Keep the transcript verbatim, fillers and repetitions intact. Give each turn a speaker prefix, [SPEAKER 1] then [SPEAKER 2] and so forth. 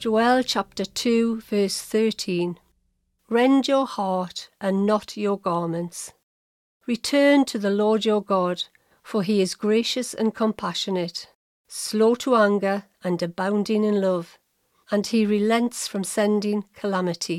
[SPEAKER 1] Joel chapter two verse thirteen. Rend your heart and not your garments. Return to the Lord your God, for he is gracious and compassionate, slow to anger and abounding in love, and he relents from sending calamity.